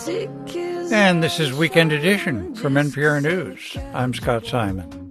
And this is Weekend Edition from NPR News. I'm Scott Simon.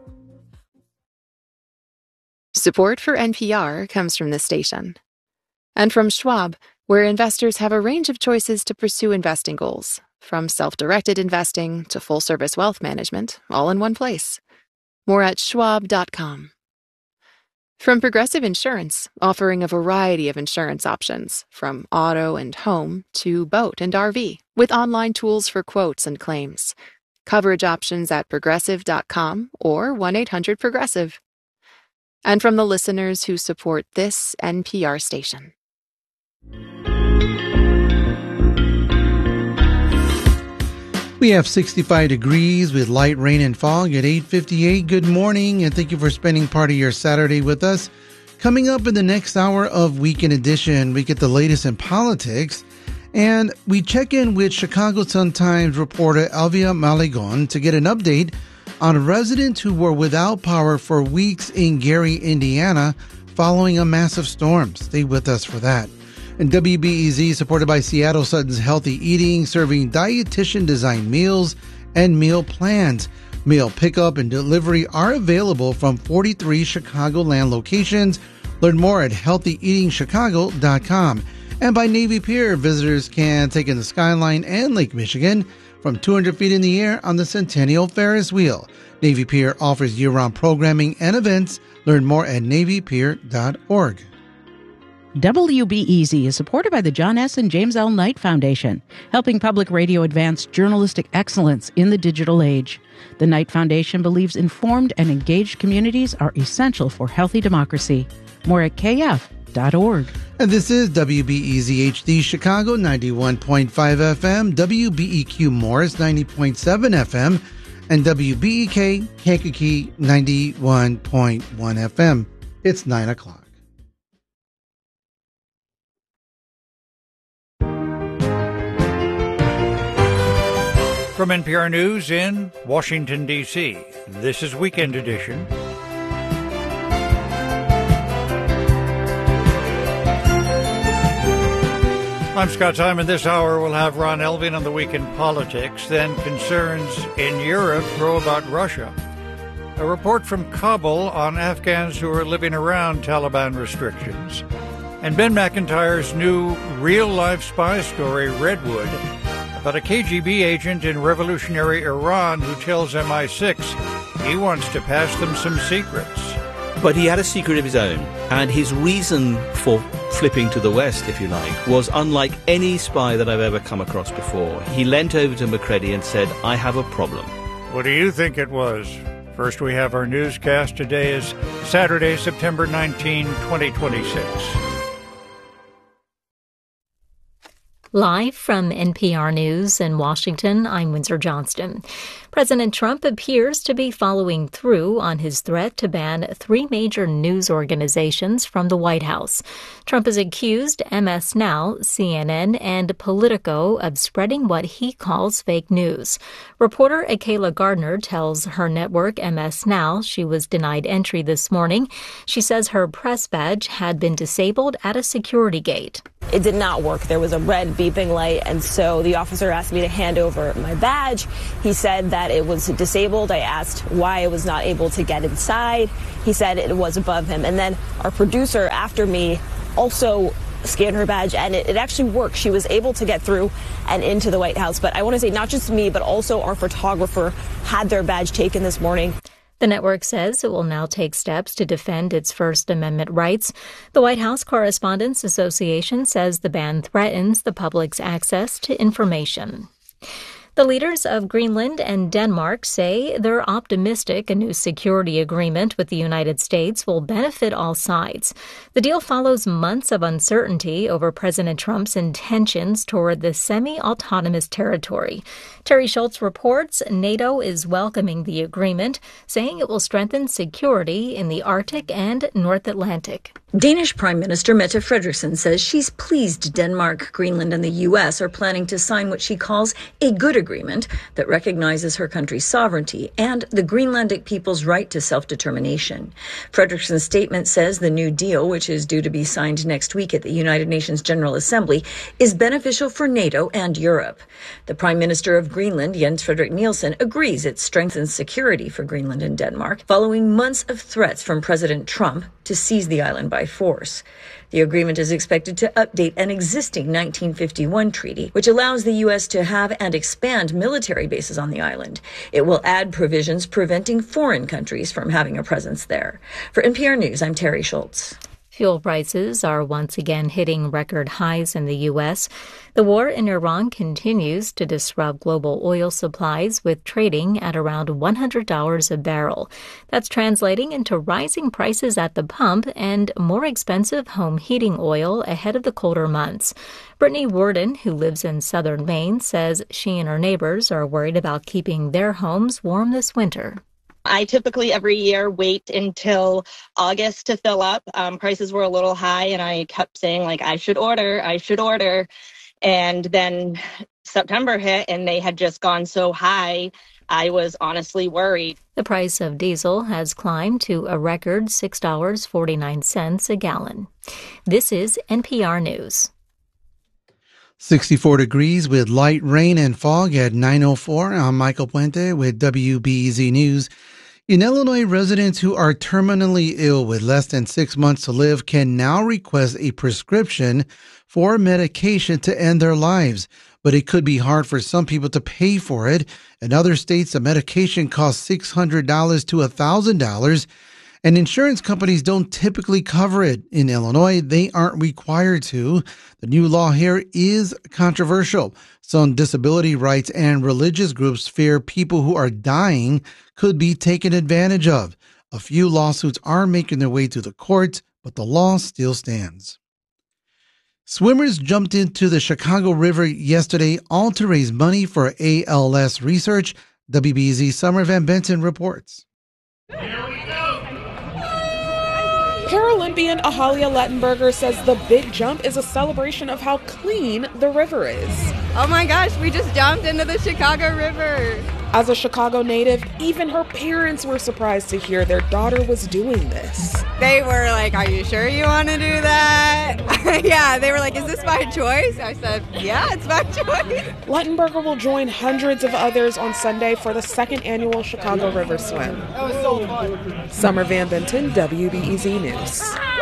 Support for NPR comes from this station. And from Schwab, where investors have a range of choices to pursue investing goals, from self-directed investing to full-service wealth management, all in one place. More at schwab.com. From Progressive Insurance, offering a variety of insurance options, from auto and home to boat and RV, with online tools for quotes and claims. Coverage options at progressive.com or 1-800-PROGRESSIVE. And from the listeners who support this NPR station. We have 65 degrees with light rain and fog at 8:58. Good morning, and thank you for spending part of your Saturday with us. Coming up in the next hour of Weekend Edition, we get the latest in politics, and we check in with Chicago Sun-Times reporter Alvia Maligon to get an update on residents who were without power for weeks in Gary, Indiana, following a massive storm. Stay with us for that. And WBEZ, supported by Seattle Sutton's Healthy Eating, serving dietitian-designed meals and meal plans. Meal pickup and delivery are available from 43 Chicagoland locations. Learn more at healthyeatingchicago.com. And by Navy Pier, visitors can take in the skyline and Lake Michigan from 200 feet in the air on the Centennial Ferris wheel. Navy Pier offers year-round programming and events. Learn more at navypier.org. WBEZ is supported by the John S. and James L. Knight Foundation, helping public radio advance journalistic excellence in the digital age. The Knight Foundation believes informed and engaged communities are essential for healthy democracy. More at kf.org. And this is WBEZ HD Chicago 91.5 FM, WBEQ Morris 90.7 FM, and WBEK Kankakee 91.1 FM. It's 9 o'clock. From NPR News in Washington, D.C., this is Weekend Edition. I'm Scott Simon. This hour we'll have Ron Elving on the week in politics, then concerns in Europe grow about Russia. A report from Kabul on Afghans who are living around Taliban restrictions. And Ben McIntyre's new real-life spy story, Redwood, about a KGB agent in revolutionary Iran who tells MI6 he wants to pass them some secrets. But he had a secret of his own, and his reason for flipping to the West, if you like, was unlike any spy that I've ever come across before. He leant over to McCready and said, I have a problem. What do you think it was? First, we have our newscast. Today is Saturday, September 19, 2026. Live from NPR News in Washington, I'm Windsor Johnston. President Trump appears to be following through on his threat to ban 3 major news organizations from the White House. Trump has accused MS Now, CNN, and Politico of spreading what he calls fake news. Reporter Akela Gardner tells her network MS Now she was denied entry this morning. She says her press badge had been disabled at a security gate. It did not work. There was a red beeping light, and so the officer asked me to hand over my badge. He said that it was disabled. I asked why I was not able to get inside. He said it was above him. And then our producer after me also scanned her badge, and it actually worked. She was able to get through and into the White House. But I want to say not just me, but also our photographer had their badge taken this morning. The network says it will now take steps to defend its First Amendment rights. The White House Correspondents Association says the ban threatens the public's access to information. The leaders of Greenland and Denmark say they're optimistic a new security agreement with the United States will benefit all sides. The deal follows months of uncertainty over President Trump's intentions toward the semi-autonomous territory. Terry Schultz reports NATO is welcoming the agreement, saying it will strengthen security in the Arctic and North Atlantic. Danish Prime Minister Mette Frederiksen says she's pleased Denmark, Greenland, and the U.S. are planning to sign what she calls a good agreement that recognizes her country's sovereignty and the Greenlandic people's right to self-determination. Frederiksen's statement says the new deal, which is due to be signed next week at the United Nations General Assembly, is beneficial for NATO and Europe. The Prime Minister of Greenland, Jens Frederik Nielsen, agrees it strengthens security for Greenland and Denmark following months of threats from President Trump to seize the island by force. The agreement is expected to update an existing 1951 treaty, which allows the U.S. to have and expand military bases on the island. It will add provisions preventing foreign countries from having a presence there. For NPR News, I'm Terry Schultz. Fuel prices are once again hitting record highs in the U.S. The war in Iran continues to disrupt global oil supplies, with trading at around $100 a barrel. That's translating into rising prices at the pump and more expensive home heating oil ahead of the colder months. Brittany Worden, who lives in southern Maine, says she and her neighbors are worried about keeping their homes warm this winter. I typically every year wait until August to fill up. Prices were a little high and I kept saying I should order. And then September hit and they had just gone so high. I was honestly worried. The price of diesel has climbed to a record $6.49 a gallon. This is NPR News. 64 degrees with light rain and fog at 9:04. I'm Michael Puente with WBEZ News. In Illinois, residents who are terminally ill with less than 6 months to live can now request a prescription for medication to end their lives. But it could be hard for some people to pay for it. In other states, the medication costs $600 to $1,000. And insurance companies don't typically cover it. In Illinois, they aren't required to. The new law here is controversial. Some disability rights and religious groups fear people who are dying could be taken advantage of. A few lawsuits are making their way to the courts, but the law still stands. Swimmers jumped into the Chicago River yesterday, all to raise money for ALS research. WBZ Summer Van Benton reports. Paralympian Ahalia Lettenberger says the big jump is a celebration of how clean the river is. Oh my gosh, we just jumped into the Chicago River. As a Chicago native, even her parents were surprised to hear their daughter was doing this. They were like, "Are you sure you want to do that?" Yeah, they were like, "Is this by choice?" I said, "Yeah, it's by choice." Lettenberger will join hundreds of others on Sunday for the second annual Chicago River Swim. That was so fun. Summer Van Benton, WBEZ News.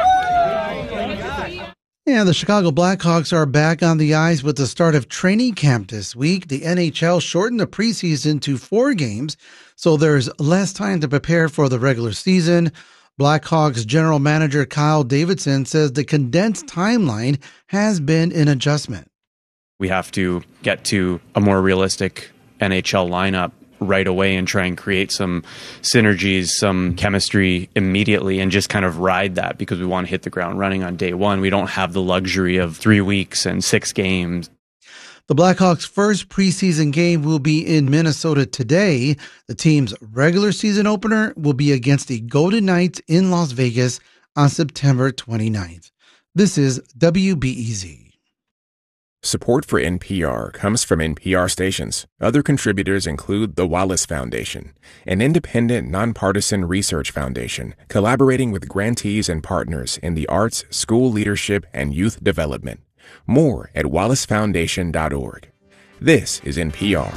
Yeah, the Chicago Blackhawks are back on the ice with the start of training camp this week. The NHL shortened the preseason to 4 games, so there's less time to prepare for the regular season. Blackhawks general manager Kyle Davidson says the condensed timeline has been an adjustment. We have to get to a more realistic NHL lineup right away and try and create some synergies, some chemistry immediately, and just kind of ride that because we want to hit the ground running on day one. We don't have the luxury of 3 weeks and 6 games. The Blackhawks' first preseason game will be in Minnesota today. The team's regular season opener will be against the Golden Knights in Las Vegas on September 29th. This is WBEZ. Support for NPR comes from NPR stations. Other contributors include the Wallace Foundation, an independent, nonpartisan research foundation collaborating with grantees and partners in the arts, school leadership, and youth development. More at wallacefoundation.org. This is NPR.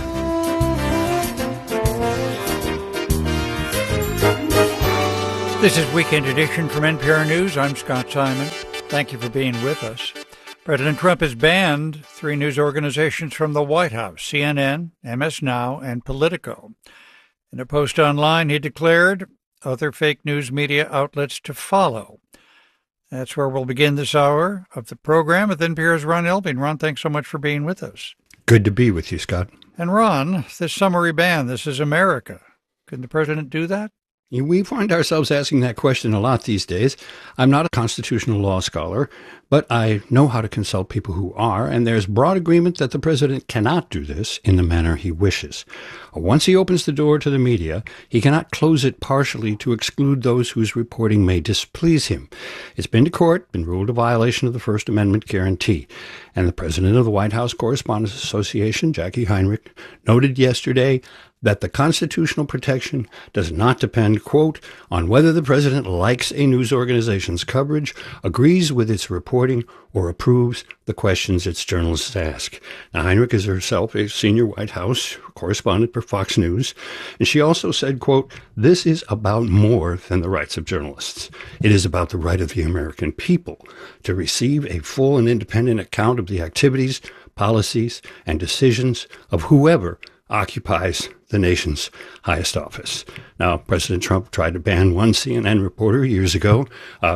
This is Weekend Edition from NPR News. I'm Scott Simon. Thank you for being with us. President Trump has banned 3 news organizations from the White House: CNN, MS Now, and Politico. In a post online, he declared other fake news media outlets to follow. That's where we'll begin this hour of the program with NPR's Ron Elving. Ron, thanks so much for being with us. Good to be with you, Scott. And Ron, this summary ban, this is America. Couldn't the president do that? We find ourselves asking that question a lot these days. I'm not a constitutional law scholar, but I know how to consult people who are, and there's broad agreement that the president cannot do this in the manner he wishes. Once he opens the door to the media, he cannot close it partially to exclude those whose reporting may displease him. It's been to court, been ruled a violation of the First Amendment guarantee. And the president of the White House Correspondents Association, Jackie Heinrich, noted yesterday that the constitutional protection does not depend, quote, on whether the president likes a news organization's coverage, agrees with its reporting, or approves the questions its journalists ask. Now, Heinrich is herself a senior White House correspondent for Fox News, and she also said, quote, this is about more than the rights of journalists. It is about the right of the American people to receive a full and independent account of the activities, policies, and decisions of whoever occupies the nation's highest office. Now, President Trump tried to ban one CNN reporter years ago.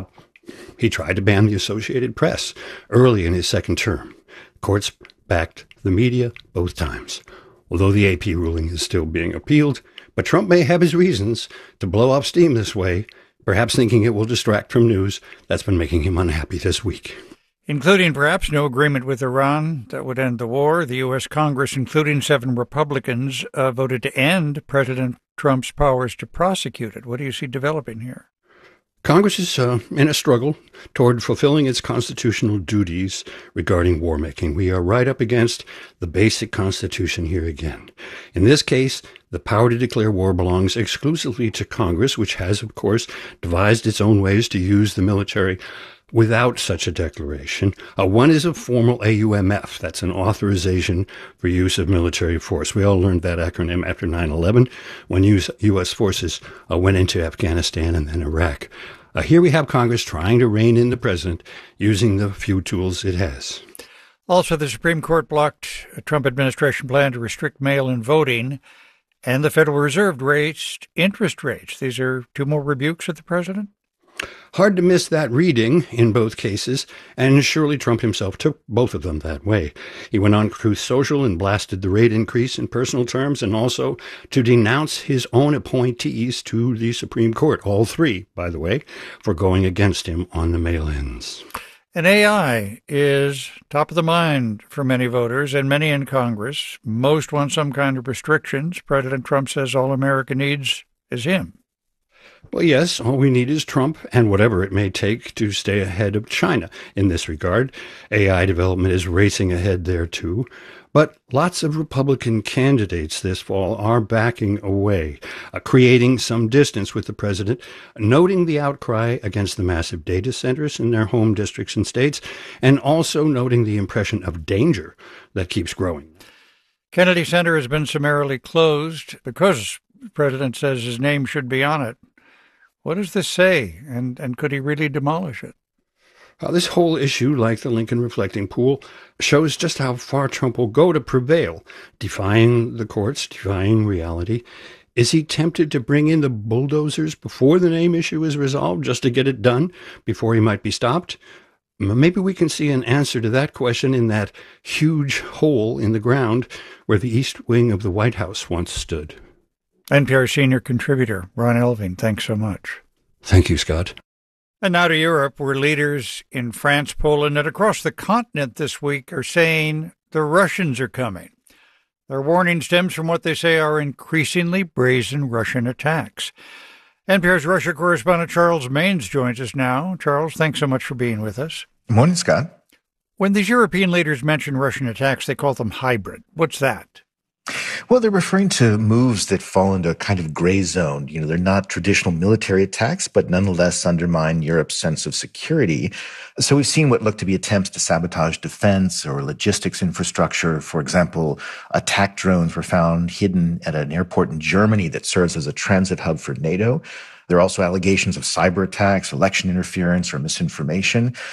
He tried to ban the Associated Press early in his second term. Courts backed the media both times, although the AP ruling is still being appealed. But Trump may have his reasons to blow off steam this way, perhaps thinking it will distract from news that's been making him unhappy this week. Including perhaps no agreement with Iran that would end the war. The U.S. Congress, including 7 Republicans, voted to end President Trump's powers to prosecute it. What do you see developing here? Congress is in a struggle toward fulfilling its constitutional duties regarding war making. We are right up against the basic Constitution here again. In this case, the power to declare war belongs exclusively to Congress, which has, of course, devised its own ways to use the military without such a declaration. One is a formal AUMF. That's an authorization for use of military force. We all learned that acronym after 9/11 when U.S. forces went into Afghanistan and then Iraq. Here we have Congress trying to rein in the president using the few tools it has. Also, the Supreme Court blocked a Trump administration plan to restrict mail-in voting, and the Federal Reserve raised interest rates. These are 2 more rebukes at the president? Hard to miss that reading in both cases, and surely Trump himself took both of them that way. He went on Truth Social and blasted the rate increase in personal terms, and also to denounce his own appointees to the Supreme Court, all 3, by the way, for going against him on the mail-ins. And AI is top of the mind for many voters and many in Congress. Most want some kind of restrictions. President Trump says all America needs is him. Well, yes, all we need is Trump and whatever it may take to stay ahead of China in this regard. AI development is racing ahead there, too. But lots of Republican candidates this fall are backing away, creating some distance with the president, noting the outcry against the massive data centers in their home districts and states, and also noting the impression of danger that keeps growing. Kennedy Center has been summarily closed because the president says his name should be on it. What does this say, and could he really demolish it? This whole issue, like the Lincoln Reflecting Pool, shows just how far Trump will go to prevail, defying the courts, defying reality. Is he tempted to bring in the bulldozers before the name issue is resolved, just to get it done before he might be stopped? Maybe we can see an answer to that question in that huge hole in the ground where the east wing of the White House once stood. NPR senior contributor Ron Elving, thanks so much. Thank you, Scott. And now to Europe, where leaders in France, Poland, and across the continent this week are saying the Russians are coming. Their warning stems from what they say are increasingly brazen Russian attacks. NPR's Russia correspondent Charles Maynes joins us now. Charles, thanks so much for being with us. Good morning, Scott. When these European leaders mention Russian attacks, they call them hybrid. What's that? Well, they're referring to moves that fall into a kind of gray zone. They're not traditional military attacks, but nonetheless undermine Europe's sense of security. So we've seen what look to be attempts to sabotage defense or logistics infrastructure. For example, attack drones were found hidden at an airport in Germany that serves as a transit hub for NATO. There are also allegations of cyber attacks, election interference, or misinformation.